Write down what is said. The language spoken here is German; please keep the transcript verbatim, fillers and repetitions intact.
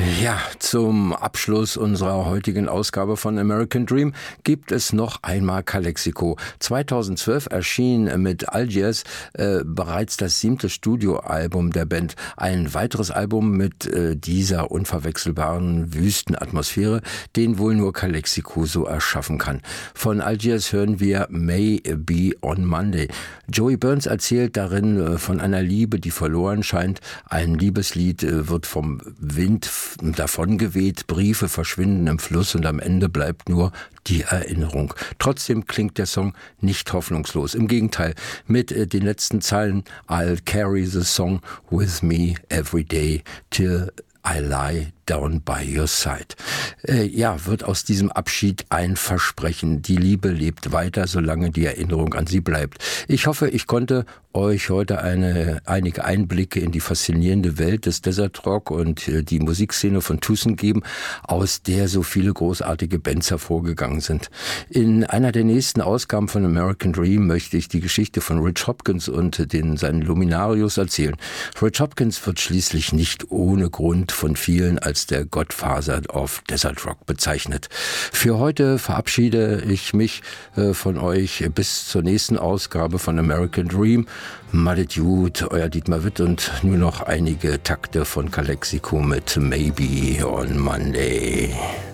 Ja, zum Abschluss unserer heutigen Ausgabe von American Dream gibt es noch einmal Calexico. zweitausendzwölf erschien mit Algiers äh, bereits das siebte Studioalbum der Band. Ein weiteres Album mit äh, dieser unverwechselbaren Wüstenatmosphäre, den wohl nur Calexico so erschaffen kann. Von Algiers hören wir May Be on Monday. Joey Burns erzählt darin äh, von einer Liebe, die verloren scheint. Ein Liebeslied äh, wird vom Wind davongeweht, Briefe verschwinden im Fluss und am Ende bleibt nur die Erinnerung. Trotzdem klingt der Song nicht hoffnungslos. Im Gegenteil, mit äh, den letzten Zeilen I'll carry the song with me every day till I lie down by your side. Äh, ja, wird aus diesem Abschied ein Versprechen. Die Liebe lebt weiter, solange die Erinnerung an sie bleibt. Ich hoffe, ich konnte euch heute eine, einige Einblicke in die faszinierende Welt des Desert Rock und äh, die Musikszene von Tucson geben, aus der so viele großartige Bands hervorgegangen sind. In einer der nächsten Ausgaben von American Dream möchte ich die Geschichte von Rich Hopkins und den, seinen Luminarios erzählen. Rich Hopkins wird schließlich nicht ohne Grund von vielen als der Godfather of Desert Rock bezeichnet. Für heute verabschiede ich mich äh, von euch bis zur nächsten Ausgabe von American Dream. Madet gut, euer Dietmar Witt und nur noch einige Takte von Calexico mit Maybe on Monday.